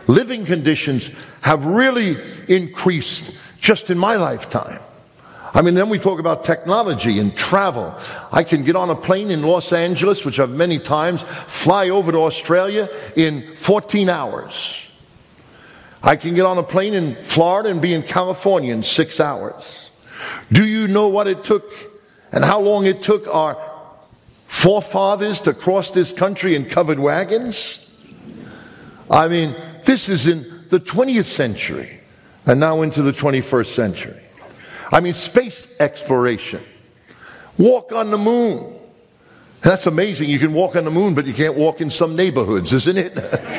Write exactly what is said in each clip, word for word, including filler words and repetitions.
living conditions have really increased just in my lifetime. I mean, then we talk about technology and travel. I can get on a plane in Los Angeles, which I've many times, fly over to Australia in fourteen hours. I can get on a plane in Florida and be in California in six hours. Do you know what it took and how long it took our forefathers to cross this country in covered wagons? I mean, this is in the twentieth century and now into the twenty-first century. I mean, space exploration. Walk on the moon. That's amazing. You can walk on the moon, but you can't walk in some neighborhoods, isn't it?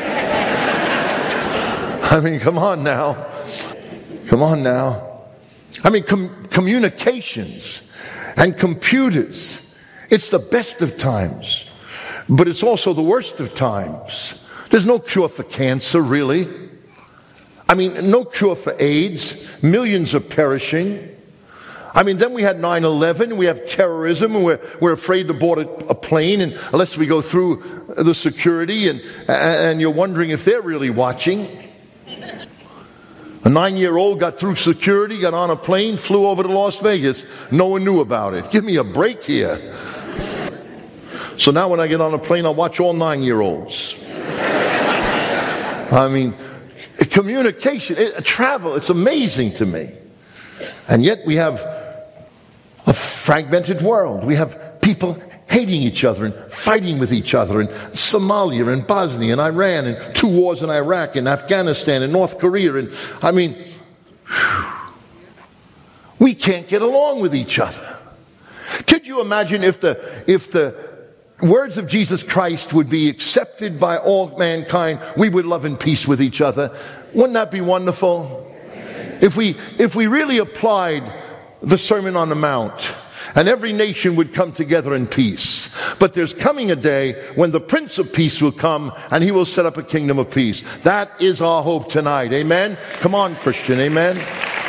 I mean, come on now. Come on now. I mean, com- communications and computers. It's the best of times, but it's also the worst of times. There's no cure for cancer, really. I mean, no cure for AIDS. Millions are perishing. I mean, then we had nine eleven, we have terrorism, and we're, we're afraid to board a, a plane and unless we go through the security, and, and you're wondering if they're really watching. A nine-year-old got through security, got on a plane, flew over to Las Vegas. No one knew about it. Give me a break here. So now when I get on a plane, I'll watch all nine-year-olds. I mean, communication, it, travel, it's amazing to me. And yet we have a fragmented world. We have people hating each other and fighting with each other in Somalia and Bosnia and Iran and two wars in Iraq and Afghanistan and North Korea. And I mean, whew, we can't get along with each other. Could you imagine if the if the words of Jesus Christ would be accepted by all mankind? We would love and peace with each other. Wouldn't that be wonderful? If we if we really applied the Sermon on the Mount, and every nation would come together in peace. But there's coming a day when the Prince of Peace will come and he will set up a kingdom of peace. That is our hope tonight. Amen? Come on, Christian. Amen?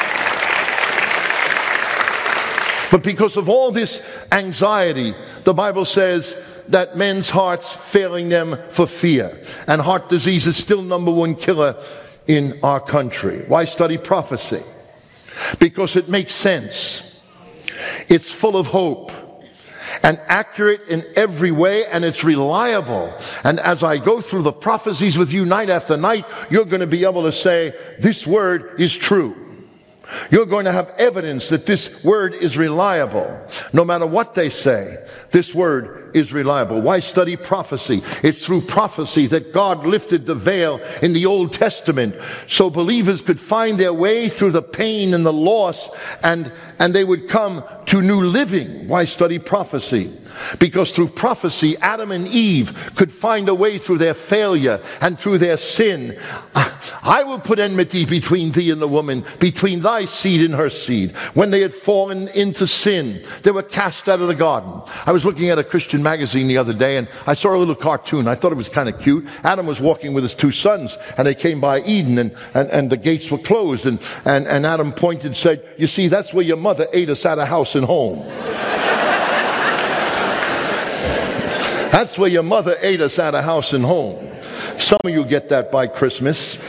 But because of all this anxiety, the Bible says that men's hearts failing them for fear. And heart disease is still number one killer in our country. Why study prophecy? Because it makes sense. It's full of hope and accurate in every way, and it's reliable. And as I go through the prophecies with you night after night, you're going to be able to say, this word is true. You're going to have evidence that this word is reliable. No matter what they say, this word is reliable. Why study prophecy? It's through prophecy that God lifted the veil in the Old Testament so believers could find their way through the pain and the loss, and, and they would come to new living. Why study prophecy? Because through prophecy, Adam and Eve could find a way through their failure and through their sin. I will put enmity between thee and the woman, between thy seed and her seed. When they had fallen into sin, they were cast out of the garden. I was looking at a Christian magazine the other day, and I saw a little cartoon. I thought it was kind of cute. Adam was walking with his two sons, and they came by Eden, and, and, and the gates were closed. And, and, and Adam pointed and said, you see, that's where your mother ate us out of house and home. That's where your mother ate us out of house and home. Some of you get that by Christmas.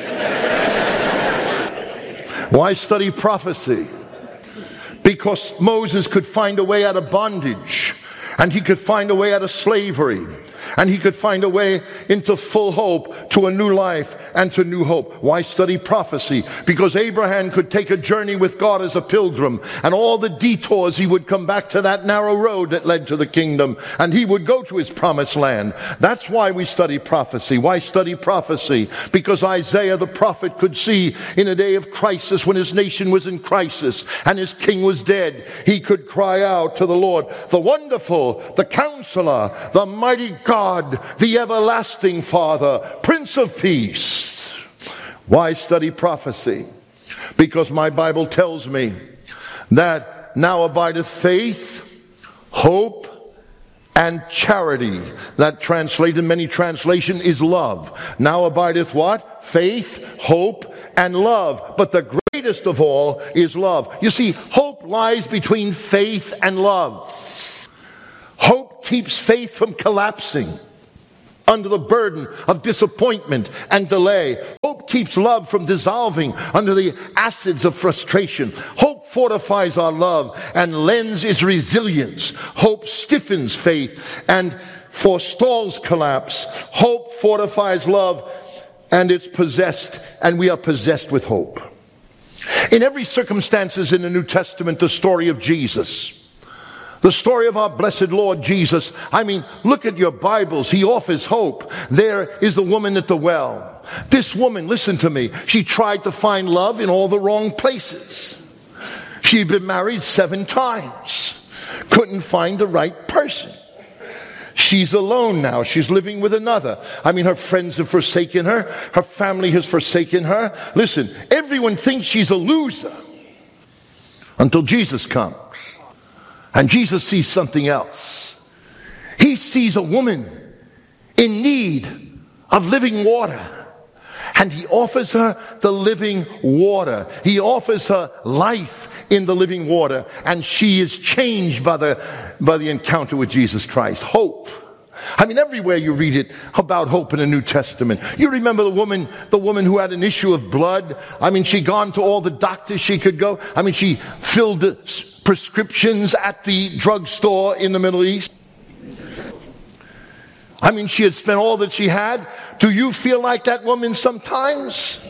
Why study prophecy? Because Moses could find a way out of bondage, and he could find a way out of slavery, and he could find a way into full hope, to a new life and to new hope. Why study prophecy? Because Abraham could take a journey with God as a pilgrim, and all the detours, he would come back to that narrow road that led to the kingdom, and he would go to his promised land. That's why we study prophecy. Why study prophecy? Because Isaiah the prophet could see in a day of crisis, when his nation was in crisis and his king was dead, he could cry out to the Lord, the wonderful, the counselor, the mighty God, the everlasting Father, Prince of Peace. Why study prophecy? Because my Bible tells me that now abideth faith, hope, and charity. That translated in many translation is love. Now abideth what? Faith, hope, and love. But the greatest of all is love. You see, hope lies between faith and love. Hope keeps faith from collapsing. under the burden of disappointment and delay. Hope keeps love from dissolving under the acids of frustration. Hope fortifies our love and lends its resilience. Hope stiffens faith and forestalls collapse. Hope fortifies love and it's possessed, and we are possessed with hope. In every circumstances in the New Testament, the story of Jesus, the story of our blessed Lord Jesus. I mean, look at your Bibles. He offers hope. There is the woman at the well. This woman, listen to me, she tried to find love in all the wrong places. She'd been married seven times. Couldn't find the right person. She's alone now. She's living with another. I mean, her friends have forsaken her. Her family has forsaken her. Listen, everyone thinks she's a loser until Jesus comes. And Jesus sees something else. He sees a woman in need of living water. And he offers her the living water. He offers her life in the living water. And she is changed by the, by the encounter with Jesus Christ. Hope. I mean, everywhere you read it about hope in the New Testament. You remember the woman, the woman who had an issue of blood? I mean, she'd gone to all the doctors she could go. I mean, she filled the prescriptions at the drugstore in the Middle East. I mean, she had spent all that she had. Do you feel like that woman sometimes?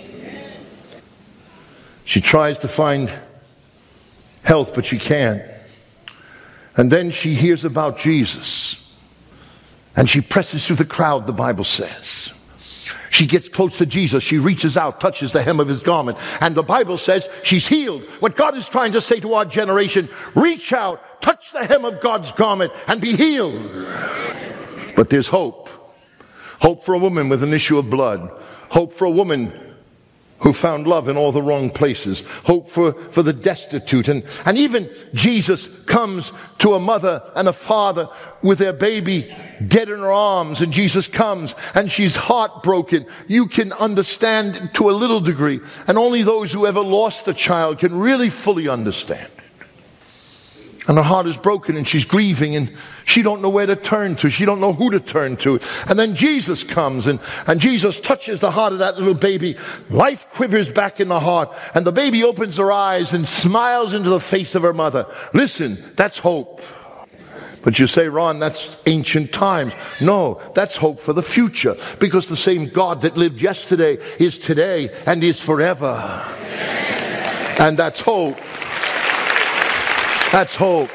She tries to find health, but she can't. And then she hears about Jesus. And she presses through the crowd, the Bible says. She gets close to Jesus. She reaches out, touches the hem of his garment. And the Bible says she's healed. What God is trying to say to our generation, reach out, touch the hem of God's garment, and be healed. But there's hope. Hope for a woman with an issue of blood. Hope for a woman who found love in all the wrong places. Hope for, for the destitute. And, and even Jesus comes to a mother and a father with their baby dead in her arms. And Jesus comes and she's heartbroken. You can understand to a little degree. And only those who ever lost a child can really fully understand it. And her heart is broken and she's grieving and she don't know where to turn to. She don't know who to turn to. And then Jesus comes and, and Jesus touches the heart of that little baby. Life quivers back in the heart and the baby opens her eyes and smiles into the face of her mother. Listen, that's hope. But you say, Ron, that's ancient times. No, that's hope for the future. Because the same God that lived yesterday is today and is forever. And that's hope. That's hope.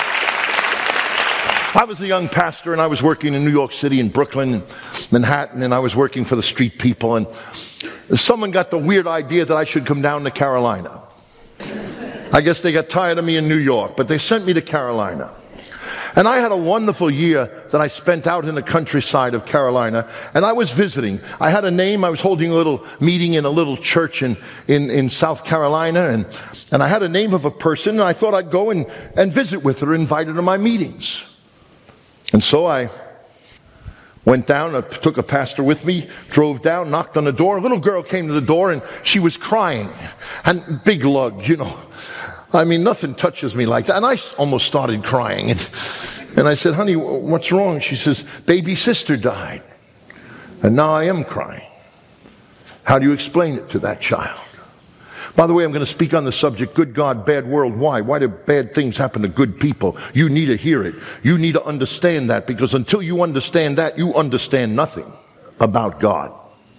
I was a young pastor and I was working in New York City and Brooklyn and Manhattan, and I was working for the street people, and someone got the weird idea that I should come down to Carolina. I guess they got tired of me in New York, but they sent me to Carolina. And I had a wonderful year that I spent out in the countryside of Carolina, and I was visiting. I had a name. I was holding a little meeting in a little church in, in, in South Carolina, and, and I had a name of a person, and I thought I'd go and, and visit with her, invited her to my meetings. And so I went down, I took a pastor with me, drove down, knocked on the door. A little girl came to the door, and she was crying. And big lug, you know. I mean, nothing touches me like that. And I almost started crying. And, and I said, honey, what's wrong? She says, baby sister died. And now I am crying. How do you explain it to that child? By the way, I'm going to speak on the subject, good God, bad world. Why? Why do bad things happen to good people? You need to hear it. You need to understand that, because until you understand that, you understand nothing about God.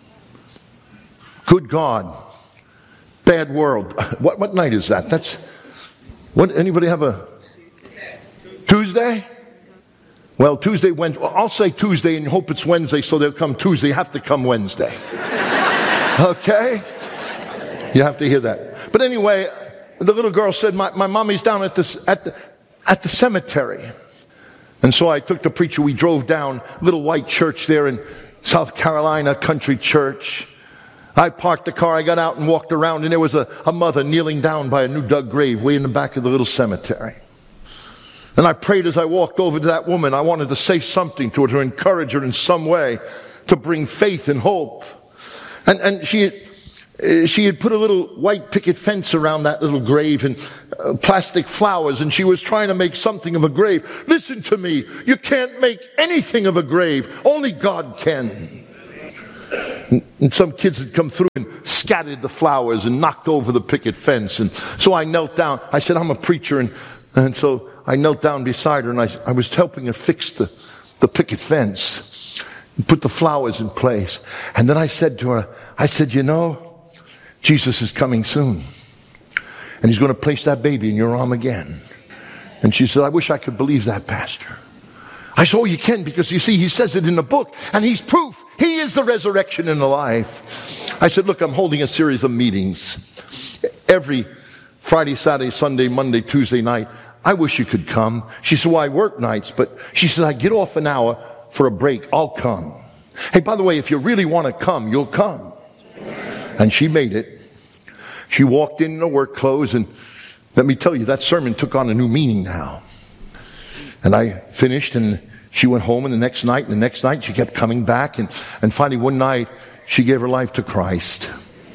Good God, bad world. What, what night is that? That's... What, anybody have a Tuesday? Well, Tuesday, Wednesday. I'll say Tuesday and hope it's Wednesday, so they'll come Tuesday. You have to come Wednesday. Okay? You have to hear that. But anyway, the little girl said, my, my mommy's down at the, at, the, at the cemetery. And so I took the preacher. We drove down, little white church there in South Carolina, country church. I parked the car, I got out and walked around, and there was a, a mother kneeling down by a new dug grave way in the back of the little cemetery. And I prayed as I walked over to that woman. I wanted to say something to her, to encourage her in some way, to bring faith and hope. And, and she, uh, she had put a little white picket fence around that little grave and uh, plastic flowers, and she was trying to make something of a grave. Listen to me. You can't make anything of a grave. Only God can. And, and some kids had come through and scattered the flowers and knocked over the picket fence. And so I knelt down. I said, I'm a preacher. And, and so I knelt down beside her, and I, I was helping her fix the, the picket fence and put the flowers in place. And then I said to her, I said, you know, Jesus is coming soon. And he's going to place that baby in your arm again. And she said, I wish I could believe that, Pastor. I said, oh, you can, because you see, he says it in the book, and he's proof. He is the resurrection and the life. I said, look, I'm holding a series of meetings every Friday, Saturday, Sunday, Monday, Tuesday night. I wish you could come. She said, well, I work nights, but she said, I get off an hour for a break. I'll come. Hey, by the way, if you really want to come, you'll come. And she made it. She walked in her work clothes, and let me tell you, that sermon took on a new meaning now. And I finished, and she went home, and the next night, and the next night, she kept coming back, and, and finally one night, she gave her life to Christ.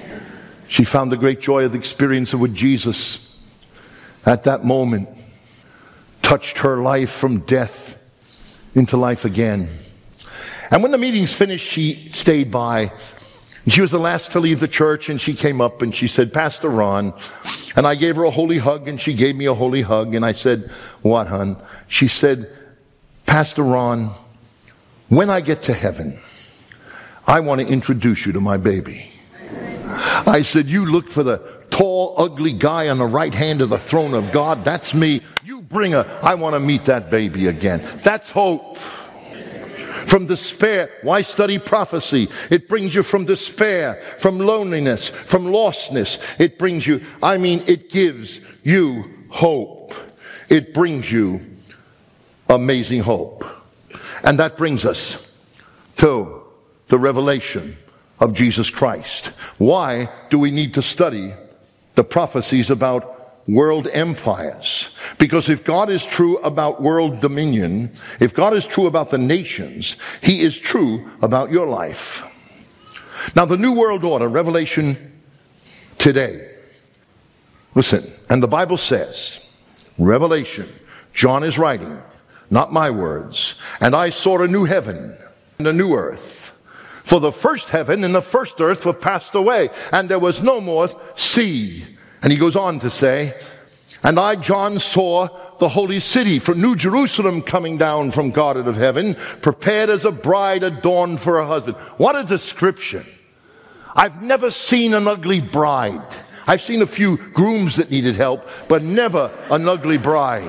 She found the great joy of the experience with Jesus. At that moment, touched her life from death into life again. And when the meetings finished, she stayed by. She was the last to leave the church, and she came up and she said, Pastor Ron. And I gave her a holy hug, and she gave me a holy hug. And I said, what, hon? She said, Pastor Ron, when I get to heaven, I want to introduce you to my baby. I said, you look for the tall, ugly guy on the right hand of the throne of God. That's me. You bring her. I want to meet that baby again. That's hope. From despair. Why study prophecy? It brings you from despair, from loneliness, from lostness. It brings you, I mean, it gives you hope. It brings you amazing hope. And that brings us to the revelation of Jesus Christ. Why do we need to study the prophecies about world empires? Because if God is true about world dominion, if God is true about the nations, he is true about your life. Now, the New World Order, Revelation today. Listen, and the Bible says, Revelation, John is writing, not my words, and I saw a new heaven and a new earth. For the first heaven and the first earth were passed away, and there was no more sea. And he goes on to say, and I, John, saw the holy city from New Jerusalem coming down from God out of heaven, prepared as a bride adorned for her husband. What a description. I've never seen an ugly bride. I've seen a few grooms that needed help, but never an ugly bride.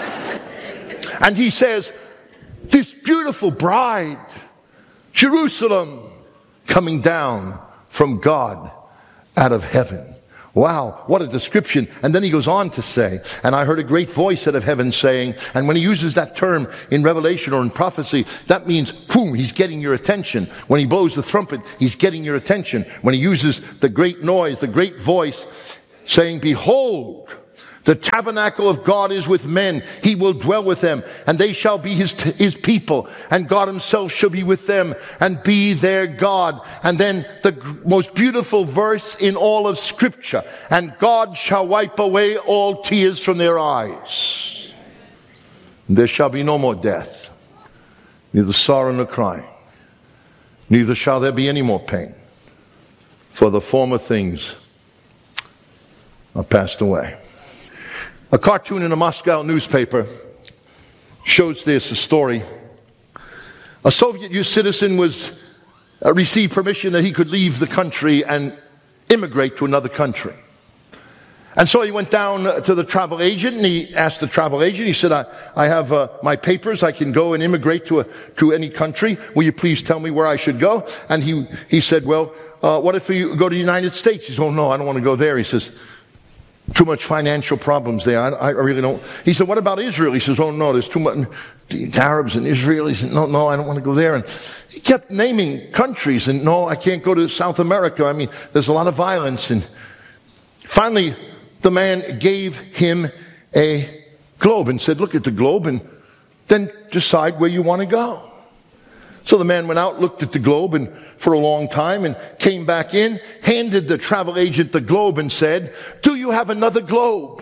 And he says, this beautiful bride, Jerusalem, coming down from God out of heaven. Wow, what a description. And then he goes on to say, and I heard a great voice out of heaven saying, and when he uses that term in Revelation or in prophecy, that means, boom, he's getting your attention. When he blows the trumpet, he's getting your attention. When he uses the great noise, the great voice, saying, behold, the tabernacle of God is with men. He will dwell with them, and they shall be his, t- his people, and God himself shall be with them and be their God. And then the g- most beautiful verse in all of Scripture, and God shall wipe away all tears from their eyes. And there shall be no more death, neither sorrow nor crying, neither shall there be any more pain, for the former things are passed away. A cartoon in a Moscow newspaper shows this, a story. A Soviet youth citizen was uh, received permission that he could leave the country and immigrate to another country. And so he went down to the travel agent, and he asked the travel agent, he said, I, I have uh, my papers, I can go and immigrate to a, to any country. Will you please tell me where I should go? And he, he said, well, uh, what if you go to the United States? He said, oh no, I don't want to go there. He says, too much financial problems there. I, I really don't. He said, what about Israel? He says, oh no, there's too much. The Arabs and Israel. He said, no, no, I don't want to go there. And he kept naming countries, and no, I can't go to South America. I mean, there's a lot of violence. And finally, the man gave him a globe and said, look at the globe and then decide where you want to go. So the man went out, looked at the globe and for a long time and came back in, handed the travel agent the globe and said, "Do you have another globe?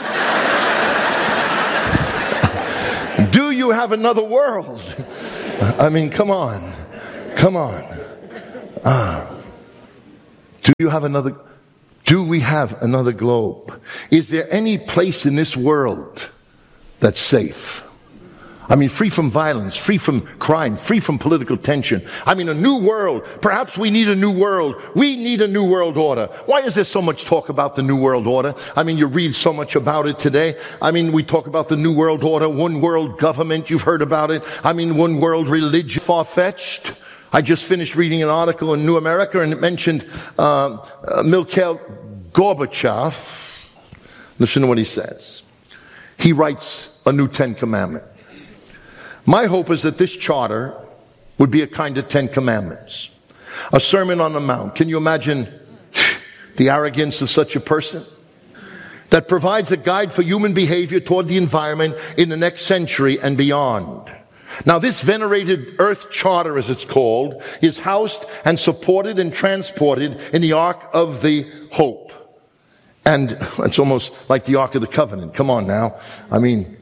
Do you have another world?" I mean, come on. Come on. Ah. Do you have another, do we have another globe? Is there any place in this world that's safe? I mean, free from violence, free from crime, free from political tension. I mean, a new world. Perhaps we need a new world. We need a new world order. Why is there so much talk about the new world order? I mean, you read so much about it today. I mean, we talk about the new world order, one world government. You've heard about it. I mean, one world religion. Far-fetched. I just finished reading an article in New America, and it mentioned uh, uh, Mikhail Gorbachev. Listen to what he says. He writes a new Ten Commandment. My hope is that this charter would be a kind of Ten Commandments. A Sermon on the Mount. Can you imagine the arrogance of such a person? That provides a guide for human behavior toward the environment in the next century and beyond. Now, this venerated Earth Charter, as it's called, is housed and supported and transported in the Ark of the Hope. And it's almost like the Ark of the Covenant. Come on now. I mean,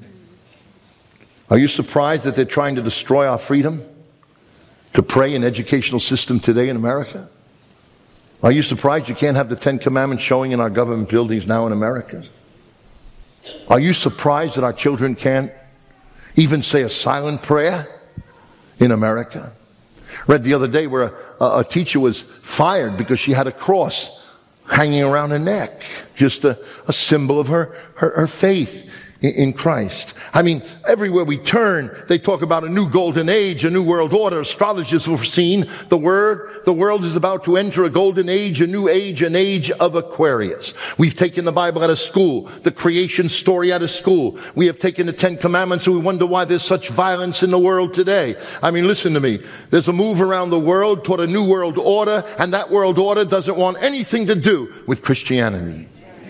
are you surprised that they're trying to destroy our freedom to pray in educational system today in America? Are you surprised you can't have the Ten Commandments showing in our government buildings now in America? Are you surprised that our children can't even say a silent prayer in America? Read the other day where a, a teacher was fired because she had a cross hanging around her neck, just a, a symbol of her, her, her faith in Christ. I mean, everywhere we turn, they talk about a new golden age, a new world order. Astrologers have foreseen the word, the world is about to enter a golden age, a new age, an age of Aquarius. We've taken the Bible out of school, the creation story out of school. We have taken the Ten Commandments, and we wonder why there's such violence in the world today. I mean, listen to me. There's a move around the world toward a new world order, and that world order doesn't want anything to do with Christianity.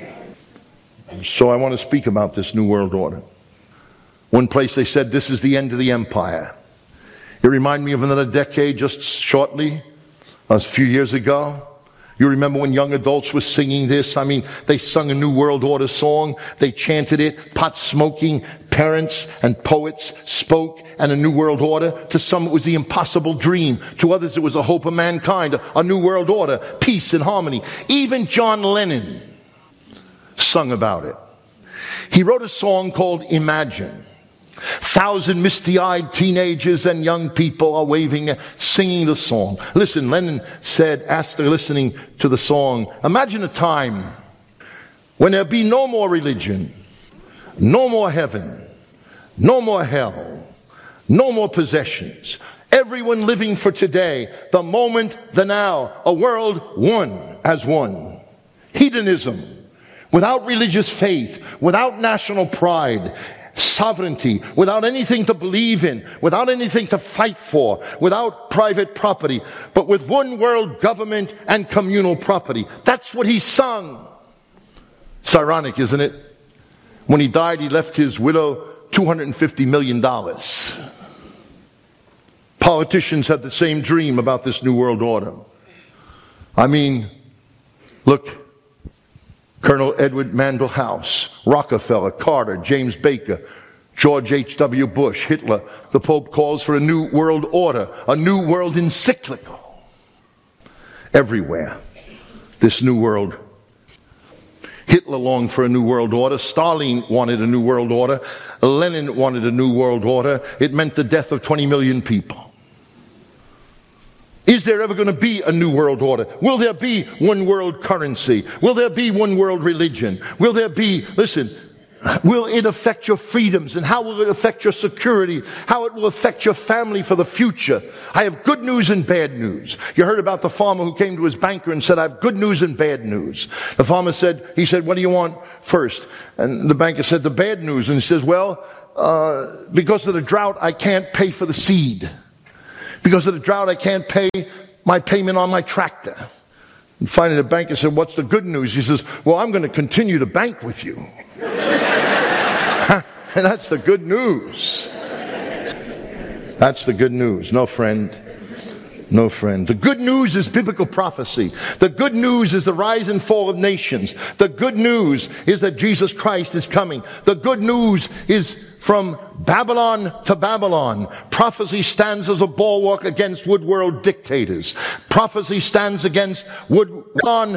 So I want to speak about this new world order. One place they said this is the end of the empire. It reminded me of another decade just shortly, a few years ago. You remember when young adults were singing this? I mean, they sung a new world order song. They chanted it. Pot-smoking parents and poets spoke, and a new world order. To some it was the impossible dream. To others it was a hope of mankind, a new world order, peace and harmony. Even John Lennon sung about it. He wrote a song called Imagine. Thousand misty-eyed teenagers and young people are waving, singing the song. Listen, Lennon said, after listening to the song, imagine a time when there'll be no more religion, no more heaven, no more hell, no more possessions. Everyone living for today, the moment, the now, a world one as one. Hedonism. Without religious faith, without national pride, sovereignty, without anything to believe in, without anything to fight for, without private property, but with one world government and communal property. That's what he sung. It's ironic, isn't it? When he died, he left his widow two hundred fifty million dollars. Politicians had the same dream about this new world order. I mean, look, Colonel Edward Mandell House, Rockefeller, Carter, James Baker, George H W Bush, Hitler. The Pope calls for a new world order, a new world encyclical. Everywhere, this new world. Hitler longed for a new world order. Stalin wanted a new world order. Lenin wanted a new world order. It meant the death of twenty million people. Is there ever going to be a new world order? Will there be one world currency? Will there be one world religion? Will there be, listen, will it affect your freedoms? And how will it affect your security? How it will affect your family for the future? I have good news and bad news. You heard about the farmer who came to his banker and said, I have good news and bad news. The farmer said, he said, what do you want first? And the banker said, the bad news. And he says, well, uh, because of the drought, I can't pay for the seed. Because of the drought, I can't pay my payment on my tractor. And finally, the banker said, what's the good news? He says, well, I'm going to continue to bank with you. And that's the good news. That's the good news. No, friend. No, friend. The good news is biblical prophecy. The good news is the rise and fall of nations. The good news is that Jesus Christ is coming. The good news is from Babylon to Babylon. Prophecy stands as a bulwark against wood world dictators. Prophecy stands against wood on